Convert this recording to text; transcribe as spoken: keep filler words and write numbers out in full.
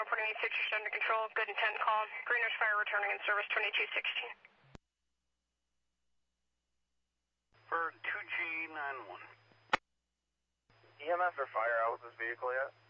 reporting eight sixty under control. Good intent call. Greenwich Fire returning in service twenty-two sixteen. For two G nine one. E M S or fire out with this vehicle yet?